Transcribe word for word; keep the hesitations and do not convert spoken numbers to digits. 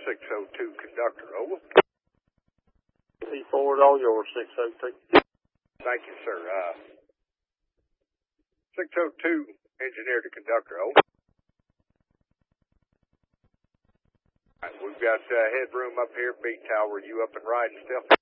six oh two conductor, over. P forward all yours, six oh two. Thank you, sir. Uh, six oh two, engineer to conductor, over. All right, we've got uh, headroom up here, B tower. You up and riding still?